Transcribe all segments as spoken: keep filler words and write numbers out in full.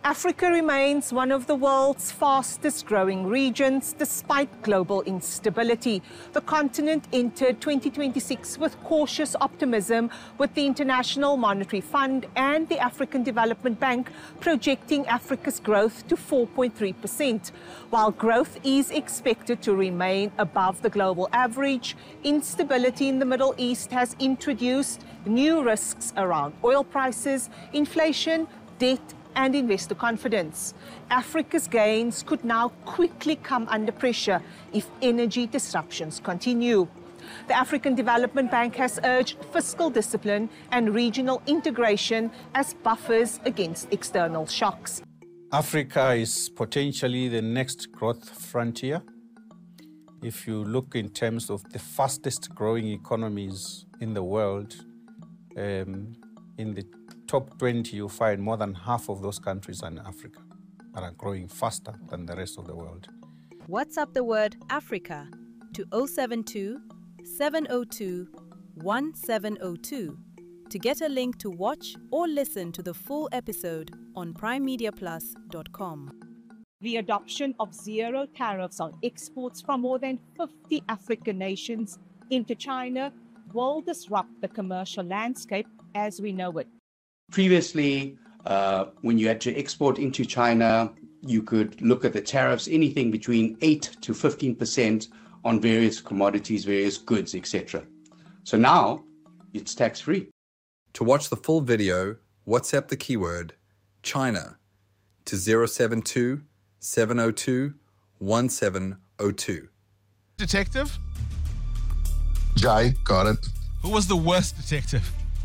Africa remains one of the world's fastest growing regions despite global instability. The continent entered twenty twenty-six with cautious optimism, with the International Monetary Fund and the African Development Bank projecting Africa's growth to four point three percent. While growth is expected to remain above the global average, instability in the Middle East has introduced new risks around oil prices, inflation, debt, and investor confidence. Africa's gains could now quickly come under pressure if energy disruptions continue. The African Development Bank has urged fiscal discipline and regional integration as buffers against external shocks. Africa is potentially the next growth frontier. If you look in terms of the fastest growing economies in the world, um, in the top twenty, you find more than half of those countries are in Africa and are growing faster than the rest of the world. WhatsApp the word Africa to zero seven two, seven zero two, one seven zero two to get a link to watch or listen to the full episode on prime media plus dot com. The adoption of zero tariffs on exports from more than fifty African nations into China will disrupt the commercial landscape as we know it. Previously, uh, when you had to export into China, you could look at the tariffs, anything between eight to fifteen percent on various commodities, various goods, et cetera. So now it's tax-free. To watch the full video, WhatsApp the keyword China to zero seven two, seven zero two, one seven zero two. Detective? Jay, got it. Who was the worst detective?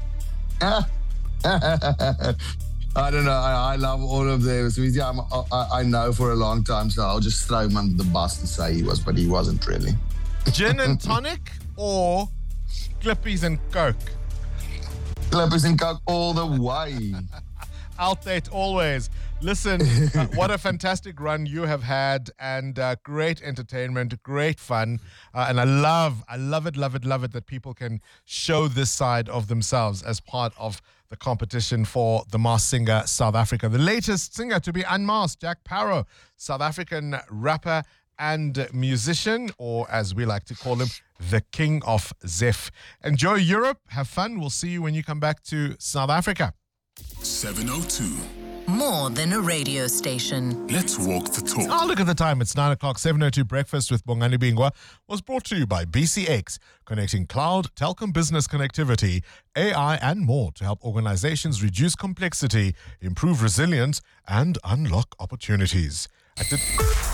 I don't know. I, I love all of them. So yeah, I'm, I, I know for a long time, so I'll just throw him under the bus to say he was, but he wasn't really. Gin and tonic or Clippies and Coke? Clippers and Coke all the way. Out there always. Listen, uh, what a fantastic run you have had, and uh, great entertainment, great fun. Uh, and I love, I love it, love it, love it that people can show this side of themselves as part of the competition for the Masked Singer South Africa. The latest singer to be unmasked, Jack Parow, South African rapper and musician, or as we like to call him, the King of Zef. Enjoy Europe, have fun. We'll see you when you come back to South Africa. seven oh two. More than a radio station. Let's walk the talk. Oh, look at the time. It's nine o'clock. seven oh two Breakfast with Bongani Bingwa was brought to you by B C X, connecting cloud, telecom business connectivity, A I, and more to help organizations reduce complexity, improve resilience, and unlock opportunities. At the-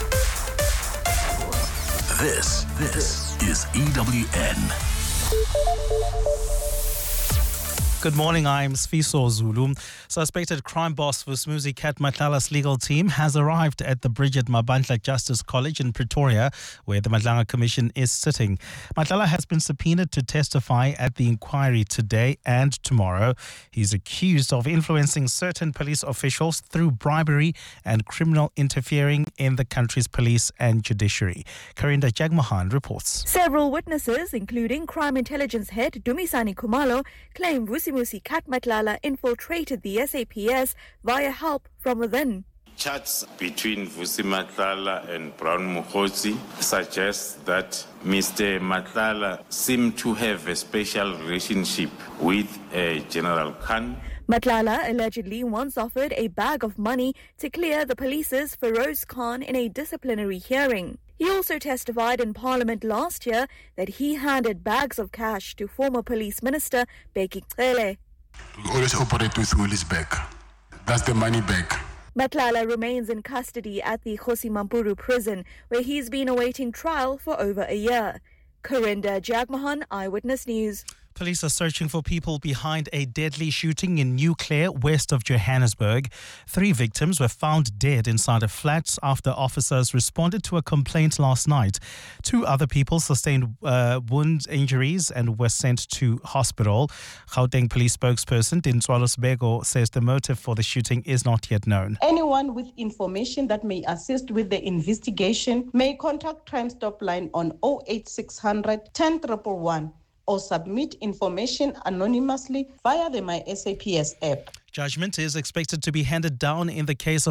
This, this is E W N. Good morning, I'm Sfiso Zulu. Suspected crime boss Vusumuzi Kat Matlala's legal team has arrived at the Bridget Mabandla Justice College in Pretoria, where the Madlanga Commission is sitting. Matlala has been subpoenaed to testify at the inquiry today and tomorrow. He's accused of influencing certain police officials through bribery and criminal interfering in the country's police and judiciary. Karinda Jagmohan reports. Several witnesses, including crime intelligence head Dumisani Khumalo, claim Vusumuzi Musi Kat Matlala infiltrated the S A P S via help from within. Chats between Vusi Matlala and Brown Mukhosi suggest that Mister Matlala seemed to have a special relationship with uh, General Khan. Matlala allegedly once offered a bag of money to clear the police's Feroz Khan in a disciplinary hearing. He also testified in Parliament last year that he handed bags of cash to former police minister Bheki Cele. We always operate with Willie's back. That's the money back. Matlala remains in custody at the Kgosi Mampuru prison, where he's been awaiting trial for over a year. Karinda Jagmohan, Eyewitness News. Police are searching for people behind a deadly shooting in New Clare, west of Johannesburg. Three victims were found dead inside a flat after officers responded to a complaint last night. Two other people sustained uh, wound injuries and were sent to hospital. Gauteng police spokesperson Dintswalo Sbego says the motive for the shooting is not yet known. Anyone with information that may assist with the investigation may contact Crime Stop line on oh eight six hundred, ten one one one. Or submit information anonymously via the My S A P S app. Judgment is expected to be handed down in the case of